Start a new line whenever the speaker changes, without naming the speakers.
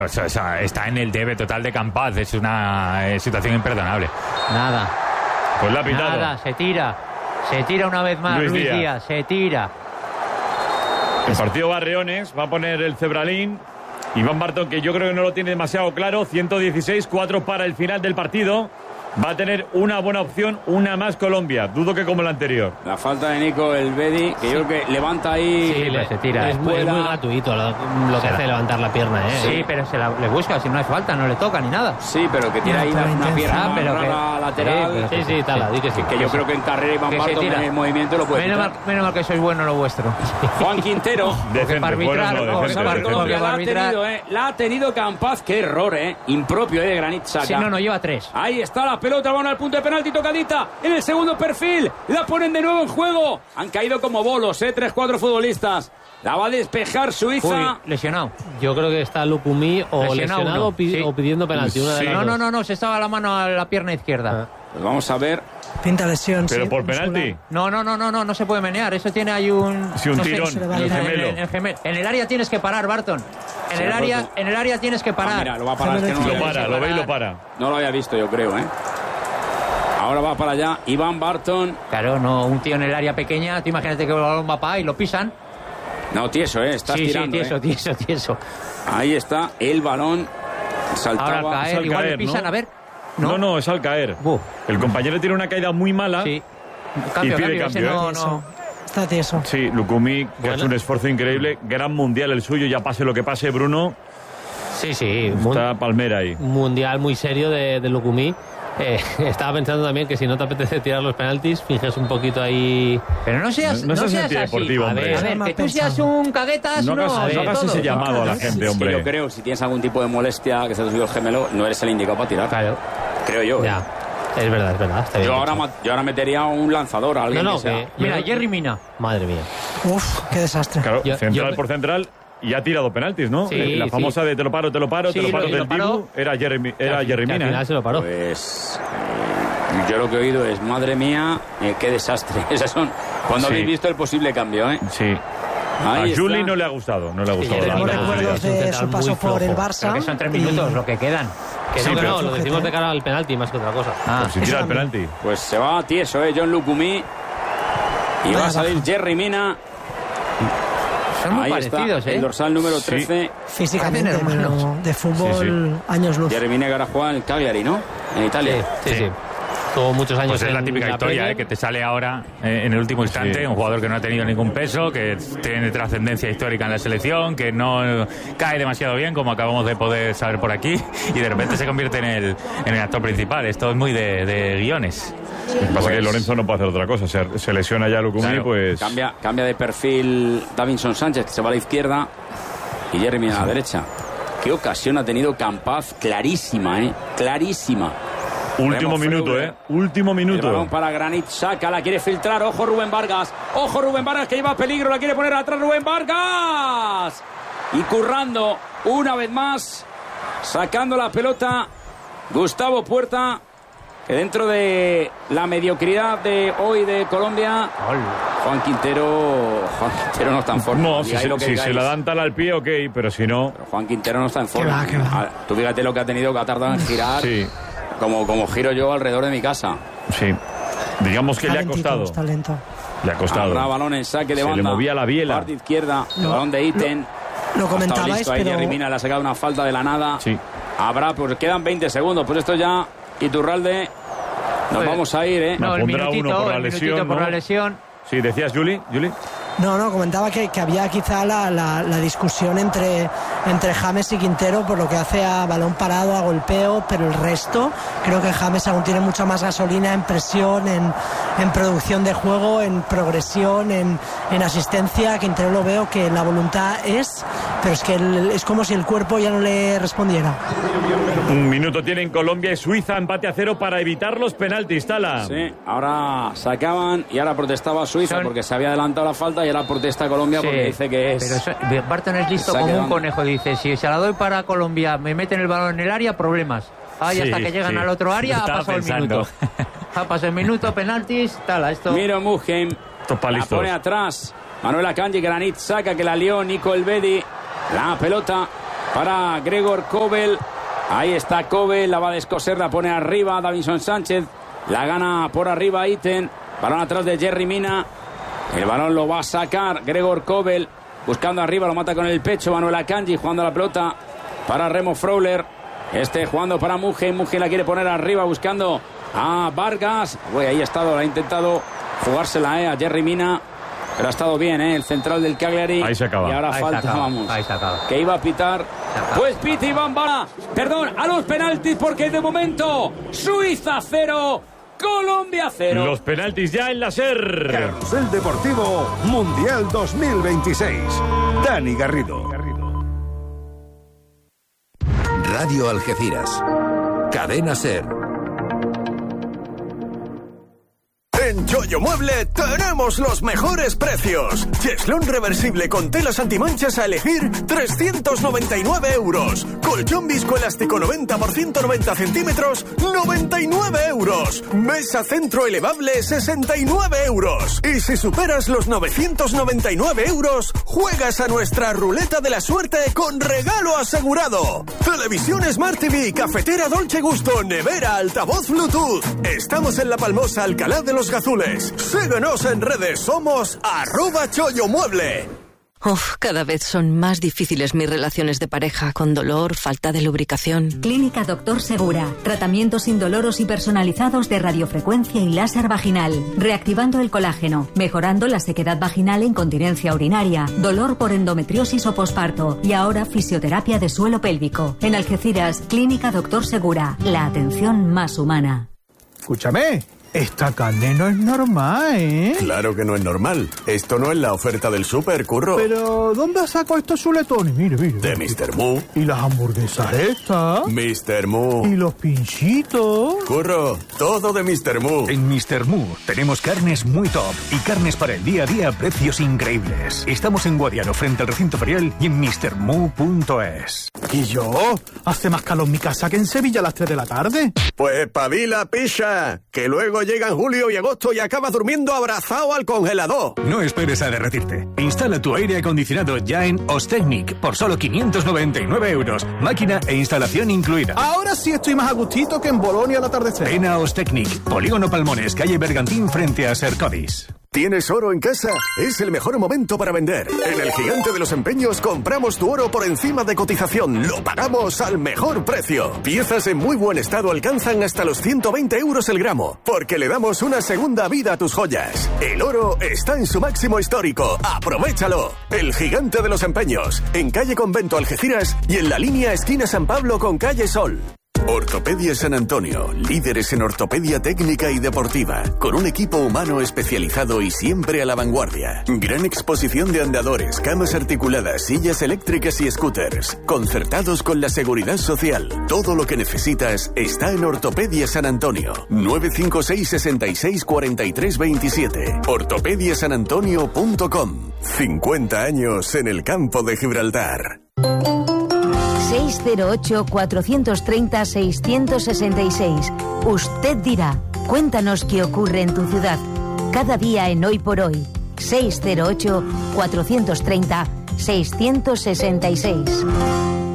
O sea, está en el debe total de Campaz. Es una situación imperdonable.
Nada.
Pues la ha pitado.
Nada, se tira una vez más Luis Díaz, se tira.
El partido Barriones va a poner el cebralín. Iván Barton, que yo creo que no lo tiene demasiado claro, 116, 4 para el final del partido. Va a tener una buena opción, una más Colombia. Dudo que como la anterior.
La falta de Nico Elvedi, que yo creo que levanta ahí.
Sí, se tira.
Es muy gratuito lo que hace levantar la pierna, ¿eh?
Sí, pero le busca, si no hace falta, no le toca ni nada.
Sí, pero que tiene ahí una pierna lateral.
Sí, tala, di que sí.
Que yo creo que en carrera Iván Barton en el movimiento lo puede.
Menos mal que sois bueno lo vuestro.
Juan Quintero.
La
ha tenido Campaz. Qué error, impropio de Granit Xhaka.
Sí, no, lleva 3.
Ahí está la pelota, van al punto de penalti, tocadita en el segundo perfil, la ponen de nuevo en juego, han caído como bolos, 3-4 futbolistas, la va a despejar Suiza.
Uy, lesionado.
Yo creo que está Lukumi o lesionado o pidiendo penalti.
No, se estaba la mano a la pierna izquierda.
Pues vamos a ver.
Pinta lesión.
¿Pero por penalti?
No se puede menear. Eso tiene ahí un...
Sí, un tirón,
el gemelo. En el área tienes que parar, Barton. En el área tienes que parar.
Mira, lo va a parar.
Lo ve y lo para.
No lo había visto, yo creo, Ahora va para allá Iván Barton.
Claro, no, un tío en el área pequeña. Tú imagínate que el balón va para ahí y lo pisan.
No, tieso, estás tirando.
Sí, tieso.
Ahí está el balón. Saltaba.
Ahora caer, igual le pisan,
¿no?
A ver.
No, es al caer. El compañero tiene una caída muy mala.
Sí.
Cambio, y pide cambio.
No. Está tieso.
Sí, Lukumi, que hace un esfuerzo increíble. Gran mundial el suyo, ya pase lo que pase, Bruno.
Sí.
Está Palmera ahí.
Mundial muy serio de Lukumi. Estaba pensando también que si no te apetece tirar los penaltis, finges un poquito ahí.
Pero no seas
deportivo, hombre.
A ver, que tú seas un caguetas,
no hagas ese llamado a la gente, hombre.
Yo creo, si tienes algún tipo de molestia, que se te subió el gemelo, no eres el indicado para tirar.
Claro.
Creo yo.
Ya. Es verdad. Está bien
yo ahora metería un lanzador a alguien.
Mira, Yerry Mina.
Madre mía.
Uf, qué desastre.
Claro, central por central. Y ha tirado penaltis, ¿no?
Sí,
la famosa de te lo paro del Dibu era Yerry Mina.
Al final se lo paró.
Pues yo lo que he oído es, madre mía, qué desastre. Esas son cuando habéis visto el posible cambio,
Sí. A Juli no le ha gustado. No
recuerdos de su paso por el Barça.
Creo que son 3 minutos lo que quedan.
No, lo decimos de cara al penalti más que otra cosa.
Pues si tira el penalti.
Pues se va tieso, John Lukumi. Y va a salir Yerry Mina.
Son muy
ahí
parecidos,
está, el dorsal número 13.
Físicamente, de fútbol, años luz.
Yerry Mina que ahora juega en Cagliari, ¿no? En Italia.
Sí. Tuvo muchos años.
Pues es la típica historia, que te sale ahora en el último instante. Un jugador que no ha tenido ningún peso, que tiene trascendencia histórica en la selección, que no cae demasiado bien, como acabamos de poder saber por aquí, y de repente se convierte en el actor principal. Esto es muy de guiones. Lo que pasa es que Lorenzo no puede hacer otra cosa. Se lesiona ya Lukumi, pues...
Cambia de perfil Davinson Sánchez, que se va a la izquierda, y Yerry Mina a la derecha. Qué ocasión ha tenido Campaz, clarísima, clarísima.
Último minuto, Último minuto.
El balón para Granit Xhaka, la quiere filtrar. Ojo Rubén Vargas que lleva peligro, la quiere poner atrás Rubén Vargas. Y currando una vez más, sacando la pelota Gustavo Puerta, que dentro de la mediocridad de hoy de Colombia, Juan Quintero no está en forma.
No, si se la dan tal al pie, ok, pero si no...
Pero Juan Quintero no está en forma.
¿Qué va?
Tú fíjate lo que ha tenido, que ha tardado en girar.
Sí.
Como giro yo alrededor de mi casa.
Sí. Digamos que le ha costado.
Está lento.
Le ha costado.
Habrá balón en saque de banda.
Se le movía la biela.
Parte izquierda, balón de Iten.
Lo comentabais, pero...
Yerry Mina le ha sacado una falta de la nada.
Sí.
Habrá, pues quedan 20 segundos. Pues esto ya, Iturralde, nos vamos a ir,
No, el
pondrá
minutito,
uno por la
el
lesión,
minutito por la lesión.
Sí, decías, Juli.
No, comentaba que había quizá la discusión entre James y Quintero por lo que hace a balón parado, a golpeo, pero el resto creo que James aún tiene mucha más gasolina en presión, en producción de juego, en progresión, en asistencia. Quintero lo veo que la voluntad pero es que es como si el cuerpo ya no le respondiera.
Un minuto tiene en Colombia y Suiza, empate a 0 para evitar los penaltis, Tala.
Sí, ahora sacaban y ahora protestaba Suiza porque se había adelantado la falta y ahora protesta Colombia porque dice que es...
Pero Barton es listo como un conejo, dice, si se la doy para Colombia, me meten el balón en el área, problemas. Hasta que llegan al otro área ha pasado el minuto. Ha pasado el minuto, penaltis, Tala, esto...
Miro Mugen, la pone atrás, Manuel Akanji, Granit Xhaka que la lió, Nico Elvedi, la pelota para Gregor Kobel. Ahí está Kobel, la va a descoser, la pone arriba Davinson Sánchez. La gana por arriba Itten. Balón atrás de Yerry Mina. El balón lo va a sacar Gregor Kobel. Buscando arriba, lo mata con el pecho Manuel Akanji, jugando la pelota para Remo Freuler. Jugando para Mugen. Mugen la quiere poner arriba, buscando a Vargas. Ahí ha estado, la ha intentado jugársela a Yerry Mina. Pero ha estado bien, el central del Cagliari.
Ahí se acaba.
Y ahora
Ahí
falta,
se acaba.
vamos.
Ahí se acaba.
Que iba a pitar. Pues pita Iván Bala. Perdón, a los penaltis, porque de momento Suiza 0, Colombia 0.
Los penaltis ya en la SER.
Carrusel Deportivo Mundial 2026. Dani Garrido.
Radio Algeciras. Cadena SER.
En Yoyo Mueble tenemos los mejores precios. Cheslón reversible con telas antimanchas a elegir 399 euros. Colchón viscoelástico 90 por 190 centímetros, 99 euros. Mesa centro elevable, 69 euros. Y si superas los 999 euros, juegas a nuestra ruleta de la suerte con regalo asegurado. Televisión Smart TV, cafetera Dolce Gusto, nevera, altavoz Bluetooth. Estamos en La Palmosa, Alcalá de los Gazules. Síguenos en redes, somos @CholloMueble.
Cada vez son más difíciles mis relaciones de pareja, con dolor, falta de lubricación.
Clínica Doctor Segura. Tratamientos indoloros y personalizados de radiofrecuencia y láser vaginal. Reactivando el colágeno, mejorando la sequedad vaginal e incontinencia urinaria, dolor por endometriosis o posparto y ahora fisioterapia de suelo pélvico. En Algeciras, Clínica Doctor Segura. La atención más humana.
Escúchame. Esta carne no es normal, ¿eh?
Claro que no es normal. Esto no es la oferta del súper, Curro.
Pero, ¿dónde saco estos chuletones? Mire.
De Mr. Moo.
¿Y las hamburguesas estas?
Mr. Moo.
¿Y los pinchitos?
Curro, todo de Mr. Moo.
En Mr. Moo tenemos carnes muy top y carnes para el día a día a precios increíbles. Estamos en Guadiaro, frente al recinto ferial, y en mrmoo.es.
¿Y yo? Hace más calor en mi casa que en Sevilla a las 3 de la tarde.
Pues espabila, picha, que luego llegan julio y agosto y acabas durmiendo abrazado al congelador.
No esperes a derretirte. Instala tu aire acondicionado ya en Ostecnic por solo 599 euros. Máquina e instalación incluida.
Ahora sí estoy más a gustito que en Bolonia al atardecer.
Ven a Ostecnic, Polígono Palmones, calle Bergantín, frente a Sercodis.
¿Tienes oro en casa? Es el mejor momento para vender. En el Gigante de los Empeños compramos tu oro por encima de cotización. Lo pagamos al mejor precio. Piezas en muy buen estado alcanzan hasta los 120 euros el gramo, porque le damos una segunda vida a tus joyas. El oro está en su máximo histórico. ¡Aprovéchalo! El Gigante de los Empeños, en calle Convento Algeciras y en la línea esquina San Pablo con calle Sol. Ortopedia San Antonio, líderes en ortopedia técnica y deportiva, con un equipo humano especializado y siempre a la vanguardia. Gran exposición de andadores, camas articuladas, sillas eléctricas y scooters, concertados con la seguridad social. Todo lo que necesitas está en Ortopedia San Antonio. 956 66 43 27. ortopediasanantonio.com. 50 años en el campo de Gibraltar.
608-430-666. Usted dirá, cuéntanos qué ocurre en tu ciudad. Cada día en Hoy por Hoy. 608-430-666.